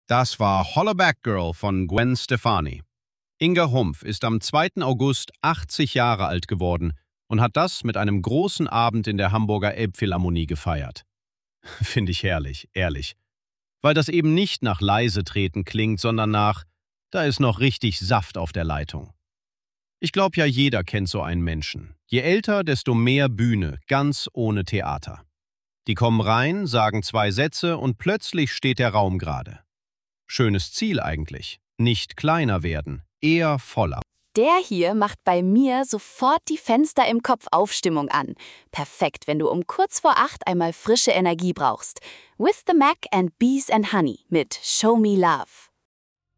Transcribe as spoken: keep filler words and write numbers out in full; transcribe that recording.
Das war Hollaback Girl von Gwen Stefani. Inga Humpf ist am zweiten August achtzig Jahre alt geworden und hat das mit einem großen Abend in der Hamburger Elbphilharmonie gefeiert. Finde ich herrlich, ehrlich. Weil das eben nicht nach leise treten klingt, sondern nach, da ist noch richtig Saft auf der Leitung. Ich glaube ja, jeder kennt so einen Menschen. Je älter, desto mehr Bühne, ganz ohne Theater. Die kommen rein, sagen zwei Sätze und plötzlich steht der Raum gerade. Schönes Ziel eigentlich. Nicht kleiner werden, eher voller. Der hier macht bei mir sofort die Fenster im Kopf Aufstimmung an. Perfekt, wenn du um kurz vor acht einmal frische Energie brauchst. With the Mac and Bees and Honey mit Show Me Love.